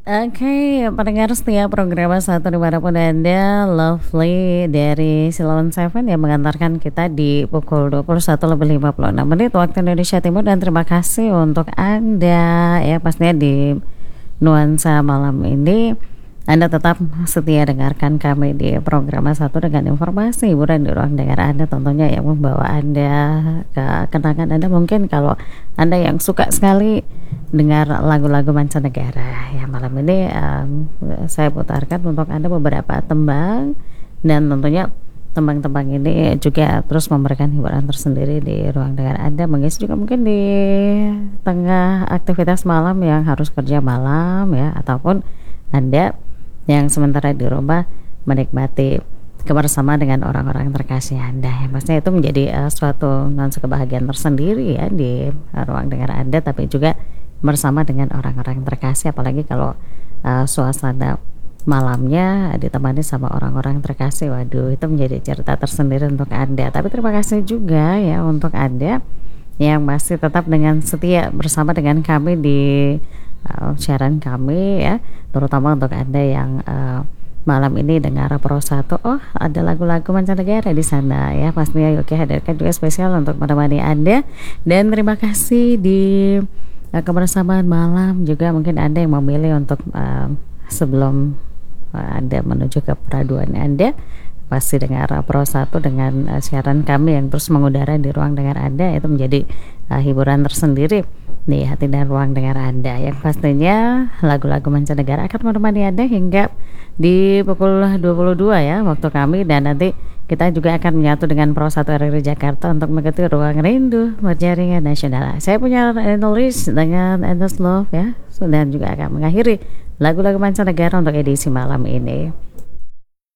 Oke, pendengar setia program satu dimanapun Anda, Lovely dari Silon Seven yang mengantarkan kita di pukul 21:56 waktu Indonesia Timur. Dan terima kasih untuk Anda ya, pastinya di nuansa malam ini Anda tetap setia dengarkan kami di program satu dengan informasi hiburan di ruang dengar Anda, tentunya yang membawa Anda ke kenangan Anda. Mungkin kalau Anda yang suka sekali dengar lagu-lagu mancanegara ya, malam ini saya putarkan untuk Anda beberapa tembang, dan tentunya tembang-tembang ini juga terus memberikan hiburan tersendiri di ruang dengar Anda, mengisi juga mungkin di tengah aktivitas malam yang harus kerja malam ya, ataupun Anda yang sementara di rumah menikmati kebersamaan dengan orang-orang terkasih Anda ya. Pastinya itu menjadi suatu nuansa kebahagiaan tersendiri ya di ruang dengar Anda, tapi juga bersama dengan orang-orang terkasih, apalagi kalau suasana malamnya ditemani sama orang-orang terkasih. Waduh, itu menjadi cerita tersendiri untuk Anda. Tapi terima kasih juga ya untuk Anda yang masih tetap dengan setia bersama dengan kami di siaran kami ya, terutama untuk Anda yang malam ini dengar Pro 1. Oh, ada lagu-lagu mancanegara di sana ya, pastinya Yogi hadirkan juga spesial untuk menemani Anda. Dan terima kasih di kebersamaan malam juga mungkin Anda yang memilih untuk sebelum Anda menuju ke peraduan Anda pasti dengar Pro 1 dengan siaran kami yang terus mengudara di ruang dengar Anda. Itu menjadi hiburan tersendiri di hati dan ruang dengar Anda, yang pastinya lagu-lagu mancanegara akan menemani Anda hingga di pukul 22 ya waktu kami. Dan nanti kita juga akan menyatu dengan Pro 1 RRI Jakarta untuk mengikuti Ruang Rindu Berjaringan Nasional. Saya punya Endless dengan Endless Love ya, dan juga akan mengakhiri lagu-lagu mancanegara untuk edisi malam ini.